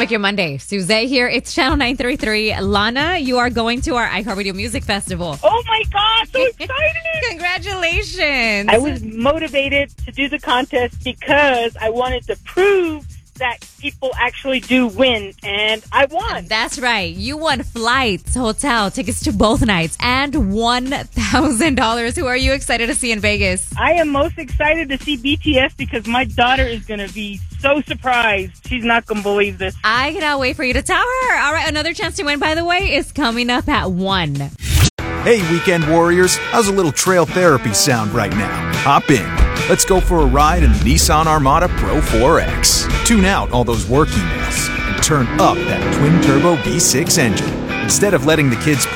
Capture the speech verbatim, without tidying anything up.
like your Monday. Suzette here. It's Channel nine thirty-three. Lana, you are going to our iHeartRadio Music Festival. Oh, my God. So excited. Congratulations. I was motivated to do the contest because I wanted to prove that people actually do win, and I won. That's right. You won flights, hotel, tickets to both nights, and one thousand dollars. Who are you excited to see in Vegas? I am most excited to see B T S because my daughter is going to be so surprised. She's not going to believe this. I cannot wait for you to tell her. All right, another chance to win, by the way, is coming up at one. Hey, weekend warriors. How's a little trail therapy sound right now? Hop in. Let's go for a ride in the Nissan Armada Pro four X. Tune out all those work emails and turn up that twin-turbo V six engine. Instead of letting the kids